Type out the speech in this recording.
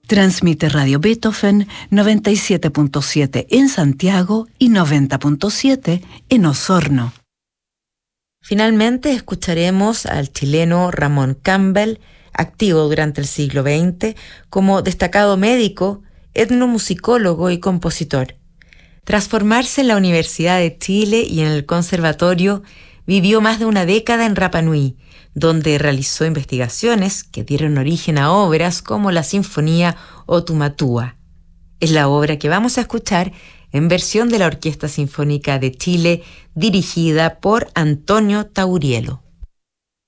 Transmite Radio Beethoven 97.7 en Santiago y 90.7 en Osorno. Finalmente escucharemos al chileno Ramón Campbell, activo durante el siglo XX como destacado médico, etnomusicólogo y compositor. Tras formarse en la Universidad de Chile y en el Conservatorio, vivió más de una década en Rapa Nui, donde realizó investigaciones que dieron origen a obras como la Sinfonía Otumatua. Es la obra que vamos a escuchar en versión de la Orquesta Sinfónica de Chile, dirigida por Antonio Tauriello.